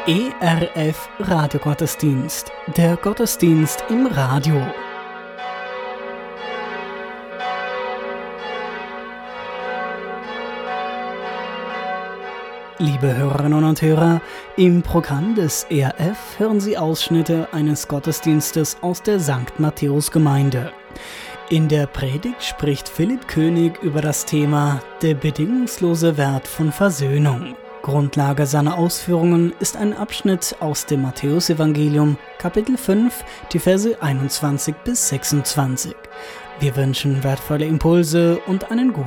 ERF Radiogottesdienst, der Gottesdienst im Radio. Liebe Hörerinnen und Hörer, im Programm des ERF hören Sie Ausschnitte eines Gottesdienstes aus der St. Matthäus-Gemeinde. In der Predigt spricht Philipp König über das Thema der bedingungslose Wert von Versöhnung. Grundlage seiner Ausführungen ist ein Abschnitt aus dem Matthäusevangelium, Kapitel 5, die Verse 21 bis 26. Wir wünschen wertvolle Impulse und einen guten